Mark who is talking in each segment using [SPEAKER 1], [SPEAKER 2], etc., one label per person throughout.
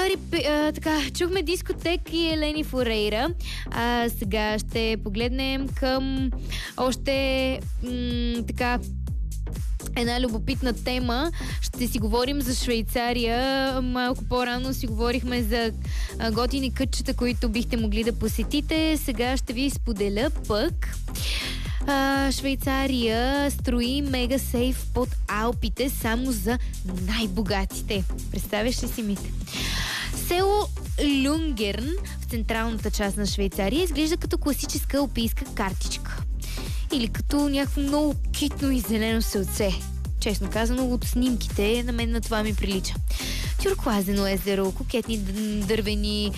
[SPEAKER 1] Така, чухме дискотек и Елени Форейра. Сега ще погледнем към още така една любопитна тема. Ще си говорим за Швейцария. Малко по-рано си говорихме за готини кътчета, които бихте могли да посетите. Сега ще ви споделя пък. Швейцария строи мега сейф под Алпите само за най-богатите. Представяш ли си мите? Село Люнгерн в централната част на Швейцария изглежда като класическа алпийска картичка. Или като някакво много китно и зелено селце. Честно казано, от снимките на мен на това ми прилича. Тюркоазено езеро, кокетни дървени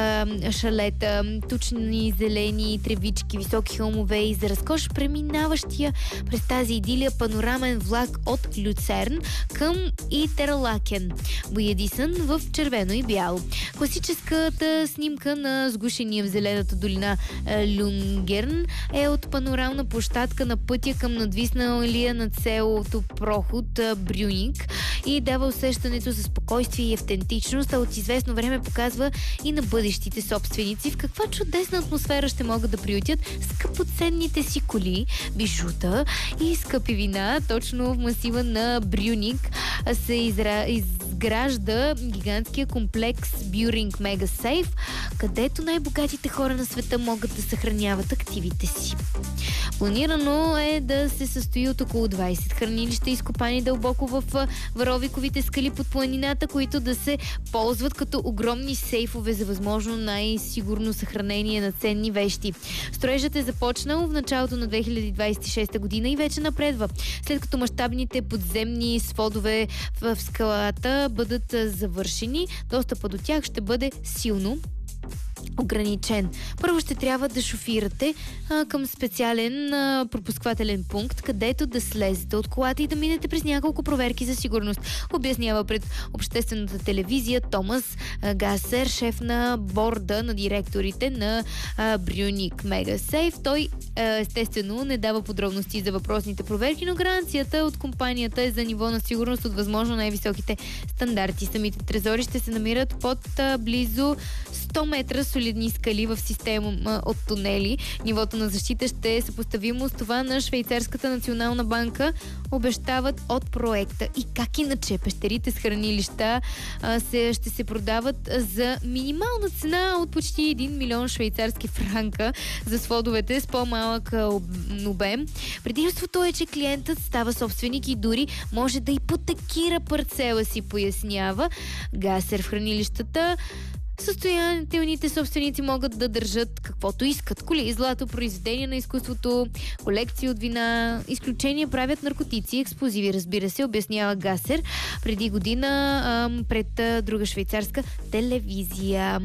[SPEAKER 1] шалета, тучни зелени тревички, високи хълмове и за разкош преминаващия през тази идилия панорамен влак от Люцерн към Интерлакен, боядисан в червено и бяло. Класическата снимка на сгушения в зелената долина Люнгерн е от панорамна площадка на пътя към надвисналия над селото проход Брюник и дава усещането за спокойствие и автентичност, а от известно време показва и на бъдещите собственици в каква чудесна атмосфера ще могат да приютят скъпоценните си коли, бижута и скъпи вина. Точно в масива на Брюник се изгражда гигантския комплекс Бюринг Мега Сейф, където най-богатите хора на света могат да съхраняват активите си. Планирано е да се състои от около 20 хранилища, изкопани дълбоко в варовиковите скали под планината, които да се ползват като огромни сейфове за възможно най-сигурно съхранение на ценни вещи. Строежът е започнал в началото на 2026 година и вече напредва. След като мащабните подземни сводове в скалата бъдат завършени, достъпа до тях ще бъде силно ограничен. Първо ще трябва да шофирате към специален пропусквателен пункт, където да слезете от колата и да минете през няколко проверки за сигурност. Обяснява пред обществената телевизия Томас Гасер, шеф на борда на директорите на Брюник Мега Сейф. Той естествено не дава подробности за въпросните проверки, но гаранцията от компанията е за ниво на сигурност от възможно най-високите стандарти. Самите трезори ще се намират под близо 100 метра солидни скали в система от тунели. Нивото на защита ще е съпоставимо с това на Швейцарската национална банка, обещават от проекта. И как иначе? Пещерите с хранилища ще се продават за минимална цена от почти 1 милион швейцарски франка за сводовете с по-малък обем. Предимството е, че клиентът става собственик и дори може да ипотекира парцела си, пояснява Гасер. В хранилищата състоятелните собственици могат да държат каквото искат. Коли, злато, произведения на изкуството, колекции от вина. Изключения правят наркотици и експлозиви, разбира се, обяснява Гасер преди година пред друга швейцарска телевизия.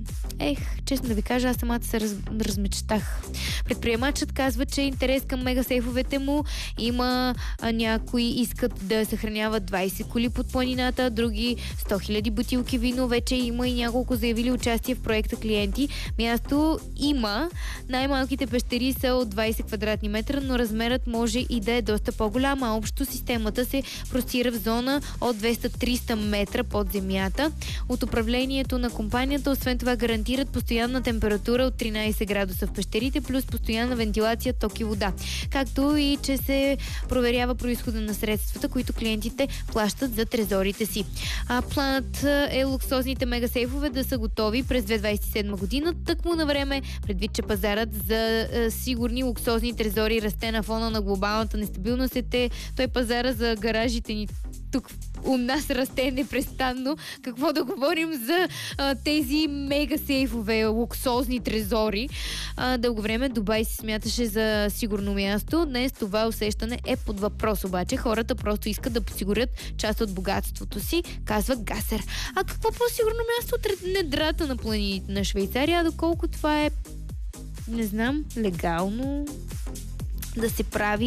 [SPEAKER 1] Честно да ви кажа, аз самата се размечтах. Предприемачът казва, че интерес към мегасейфовете му има. Някои искат да съхраняват 20 коли под планината, други 100 000 бутилки вино. Вече има и няколко заявили участие в проекта клиенти. Място има. Най-малките пещери са от 20 квадратни метра, но размерът може и да е доста по-голяма. Общо системата се простира в зона от 200-300 метра под земята. От управлението на компанията, освен това, гарантират постоянна температура от 13 градуса в пещерите, плюс постоянна вентилация, ток и вода. Както и, че се проверява произхода на средствата, които клиентите плащат за трезорите си. Планът е луксозните мегасейфове да са готови през 2027 година. Тъкмо на време, предвид, че пазарът за сигурни луксозни трезори расте на фона на глобалната нестабилност, той пазара за гаражите ни тук у нас расте непрестанно. Какво да говорим за тези мега сейфове, луксозни трезори. Дълго време Дубай се смяташе за сигурно място. Днес това усещане е под въпрос обаче. Хората просто искат да подсигурят част от богатството си, казва Гасер. А какво по-сигурно място от недрата на планините на Швейцария? Доколко това е, не знам, легално да се прави